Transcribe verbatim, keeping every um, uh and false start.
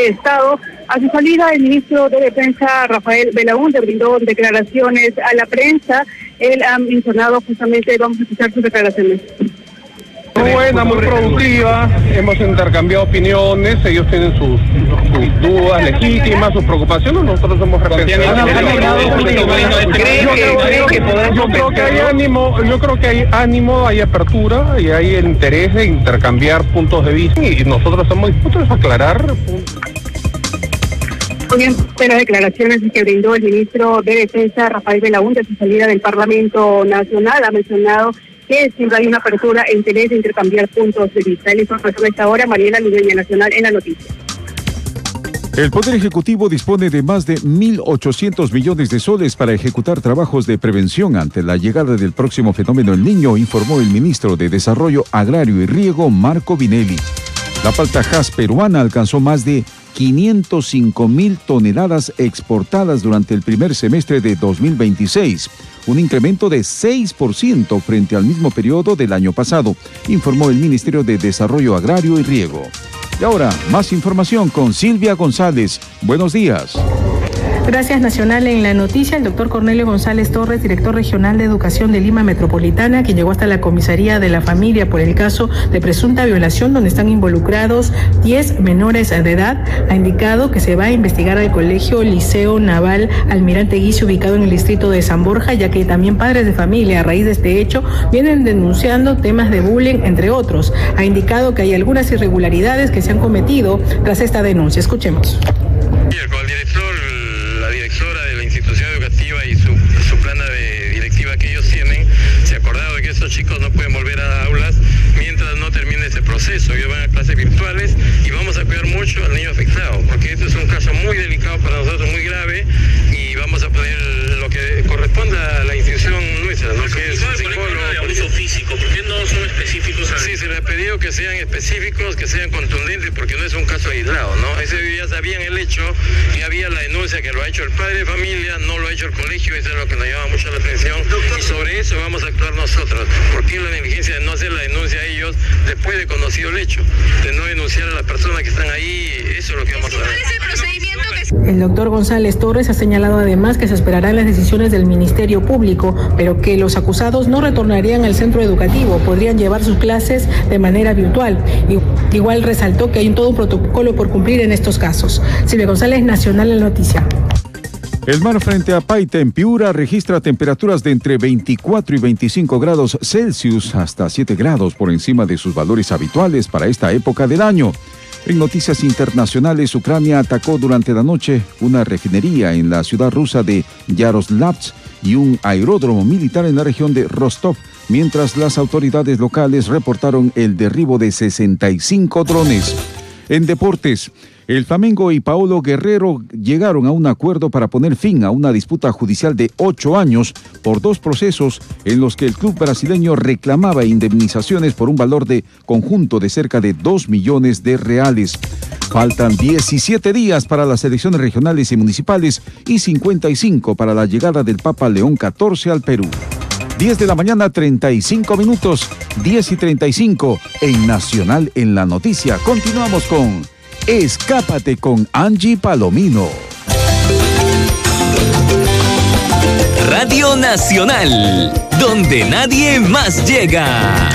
de Estado. A su salida, el ministro de Defensa, Rafael Belaúnde, brindó declaraciones a la prensa. Él ha mencionado justamente, vamos a escuchar sus declaraciones. Muy buena, muy productiva, hemos intercambiado opiniones, ellos tienen sus, sus dudas legítimas, sus preocupaciones, nosotros hemos representado. Yo creo que hay ánimo, yo creo que hay ánimo, hay apertura y hay el interés de intercambiar puntos de vista y nosotros estamos dispuestos a aclarar. Muy bien, de las declaraciones que brindó el ministro de Defensa, Rafael Belaúnde, a su salida del Parlamento Nacional, ha mencionado que siempre hay una apertura e interés de intercambiar puntos de vista. En la información de esta hora, Mariela Ludeña, Nacional en la Noticia. El Poder Ejecutivo dispone de más de mil ochocientos millones de soles para ejecutar trabajos de prevención ante la llegada del próximo fenómeno El Niño, informó el ministro de Desarrollo Agrario y Riego, Marco Vinelli. La palta Hass peruana alcanzó más de quinientos cinco mil toneladas exportadas durante el primer semestre de dos mil veintiséis, un incremento de seis por ciento frente al mismo periodo del año pasado, informó el Ministerio de Desarrollo Agrario y Riego. Y ahora, más información con Silvia González. Buenos días. Gracias, Nacional. En la noticia, el doctor Cornelio González Torres, director regional de Educación de Lima Metropolitana, quien llegó hasta la comisaría de la familia por el caso de presunta violación donde están involucrados diez menores de edad, ha indicado que se va a investigar al colegio Liceo Naval Almirante Guice, ubicado en el distrito de San Borja, ya que también padres de familia, a raíz de este hecho, vienen denunciando temas de bullying, entre otros. Ha indicado que hay algunas irregularidades que se han cometido tras esta denuncia. Escuchemos. El director, la directora de la institución educativa y su, su plana de directiva que ellos tienen, se ha acordado de que estos chicos no pueden volver a aulas mientras no termine ese proceso. Ellos van a clases virtuales y vamos a cuidar mucho al niño afectado, porque esto es un caso muy delicado para nosotros, muy grave, y vamos a poner lo que corresponda a la institución nuestra, ¿no? Que es un psicólogo. De abuso físico, ¿por qué no son específicos? Sí, se les ha pedido que sean específicos, que sean contundentes, porque no es un caso aislado, ¿no? Ese día ya sabían el hecho, ya había la denuncia que lo ha hecho el padre de familia, no lo ha hecho el colegio, eso es lo que nos llama mucho la atención, y sobre eso vamos a actuar nosotros. ¿Por qué la negligencia de no hacer la denuncia a ellos después de conocido el hecho? De no denunciar a las personas que están ahí, eso es lo que vamos a ver. El doctor González Torres ha señalado además que se esperarán las decisiones del Ministerio Público, pero que los acusados no retornarían al centro educativo, podrían llevar sus clases de manera virtual. Igual resaltó que hay todo un protocolo por cumplir en estos casos. Silvia González, Nacional en la Noticia. El mar frente a Paita, en Piura, registra temperaturas de entre veinticuatro y veinticinco grados Celsius, hasta siete grados por encima de sus valores habituales para esta época del año. En noticias internacionales, Ucrania atacó durante la noche una refinería en la ciudad rusa de Yaroslavl y un aeródromo militar en la región de Rostov, mientras las autoridades locales reportaron el derribo de sesenta y cinco drones. En deportes, el Flamengo y Paolo Guerrero llegaron a un acuerdo para poner fin a una disputa judicial de ocho años por dos procesos en los que el club brasileño reclamaba indemnizaciones por un valor de conjunto de cerca de dos millones de reales. Faltan diecisiete días para las elecciones regionales y municipales y cincuenta y cinco para la llegada del Papa León catorce al Perú. diez de la mañana, treinta y cinco minutos, diez y treinta y cinco en Nacional en la Noticia. Continuamos con Escápate con Angie Palomino. Radio Nacional, donde nadie más llega.